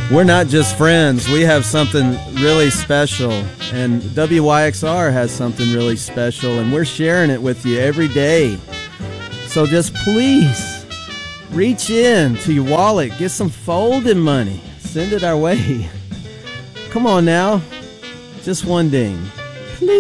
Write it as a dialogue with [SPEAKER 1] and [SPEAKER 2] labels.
[SPEAKER 1] We're not just friends. We have something really special, and WYXR has something really special, and we're sharing it with you every day. So just please reach in to your wallet, get some folding money, send it our way. Come on now, just one ding.